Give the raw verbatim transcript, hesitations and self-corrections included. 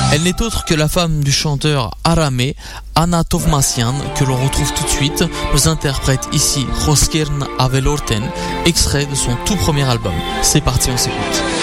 Elle n'est autre que la femme du chanteur aramé, Anna Tovmasyan, que l'on retrouve tout de suite, nous interprète ici Roskirn Avelorten, extrait de son tout premier album. C'est parti, on s'écoute.